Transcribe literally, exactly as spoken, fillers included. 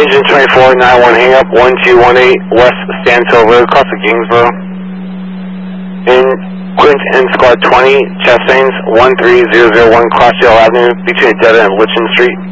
Engine twenty-four, nine one hang up, one two one eight West Stanfield Road, across the Kingsboro. In Quint and Squad twenty, Chastains one three zero zero one Crossdale Avenue, between Detta and Litchin Street.